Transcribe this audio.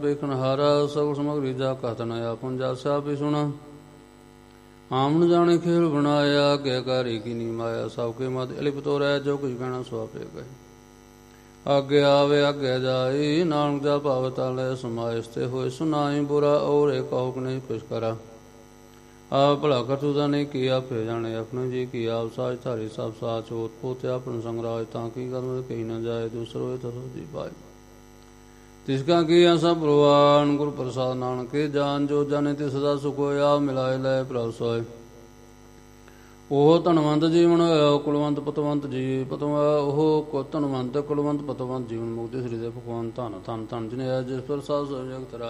ਵੇਖਣ ਹਾਰਾ ਸਗਲ ਸਮਗਰੀ ਜਾ ਕਹਤ ਨ ਆਪਨ ਜਾ ਸਿਆਪੀ ਸੁਣਾ। ਆਮਣ ਜਾਣੇ ਖੇਲ ਬਣਾਇਆ ਆਗਿਆਕਾਰੀ ਕੀ ਨੀ ਮਾਇਆ। ਸਭ ਕੇ ਮਦ ਅਲਿਪ ਤੋਰੈ ਜੋ ਕੁਝ ਕਹਿਣਾ ਸੋ ਆਪੇ ਕਹੇ। ਆਗੇ ਆਵੇ ਆਗੇ ਜਾਈ ਨਾਨਕ ਜਾ ਭਾਵ ਤਾਲੇ ਸਮਾਇ। ਸਤੇ ਹੋਏ ਸੁਨਾਈ ਬੁਰਾ ਔਰ ਏ ਕਹੋ ਨਹੀਂ ਕੁਛ ਕਰਾ। ਆਪ ਭਲਾ ਕਰਤੂ ਦਾ ਨਹੀਂ ਕੀ ਆਪੇ ਜਾਣੇ। ਆਪਣੇ ਜੀ ਕੀ ਆਪ ਸਾਜ ਧਾਰੀ ਸਭ ਸਾਚ ਹੋਤ ਪੋਤੇ ਆਪਨ ਸੰਗਰਾਜ। ਤਾਂ ਕੀ ਕਰਮ ਕਹੀ ਨ ਜਾਏ ਦੂਸਰੋ ਹੋਏ ਤਸੋ ਜੀ ਪਾਏ। ਤਿਸਕਾ ਕੀ ਸਭ ਪ੍ਰਵਾਨ ਗੁਰ ਪ੍ਰਸਾਦ ਨਾਨਕੇ ਜਾਨ। ਜੋ ਜਾਣੇ ਤੇ ਸਦਾ ਸੁਖ ਹੋਇਆ ਮਿਲਾਏ ਲੈ ਪ੍ਰਭ ਸੋਏ। ਉਹ ਧਨਵੰਤ ਜੀਵਨ ਹੋਇਆ ਕੁਲਵੰਤ ਪਤਵੰਤ ਜੀ ਪਤਵ। ਉਹ ਧਨਵੰਤ ਕੁਲਵੰਤ ਪਤਵੰਤ ਜੀਵਨ ਮੁਕਤੀ ਸ੍ਰੀ ਦੇ ਭਗਵਾਨ ਧਨ ਧਨ ਧਨ ਜਿਨੇ ਜਿਸ ਪ੍ਰਸਾਦ ਜਗਤ ਰਾਏ।